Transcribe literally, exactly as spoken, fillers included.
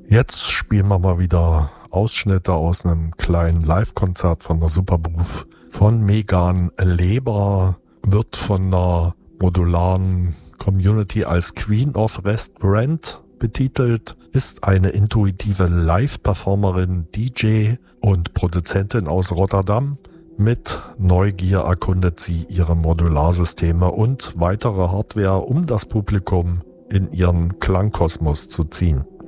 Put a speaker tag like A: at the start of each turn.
A: Jetzt spielen wir mal wieder Ausschnitte aus einem kleinen Live-Konzert von der Superbooth von Megan Leber, wird von einer modularen Community als Queen of Restaurant betitelt, ist eine intuitive Live-Performerin, D J und Produzentin aus Rotterdam. Mit Neugier erkundet sie ihre Modularsysteme und weitere Hardware, um das Publikum in ihren Klangkosmos zu ziehen.